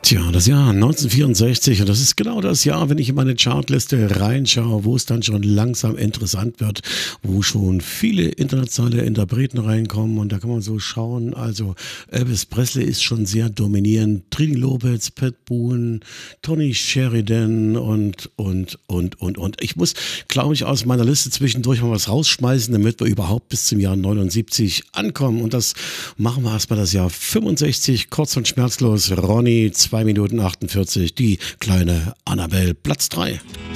Tja, das Jahr 1964 und das ist genau das Jahr, wenn ich in meine Chartliste reinschaue, wo es dann schon langsam interessant wird, wo schon viele internationale Interpreten reinkommen und da kann man so schauen, also Elvis Presley ist schon sehr dominierend, Trini Lopez, Pat Boone, Tony Sheridan und. Ich muss, glaube ich, aus meiner Liste zwischendurch mal was rausschmeißen, damit wir überhaupt bis zum Jahr 79 ankommen und das machen wir erstmal das Jahr 65, kurz und schmerzlos, Ronny, 2 Minuten 48, die kleine Annabelle, Platz 3.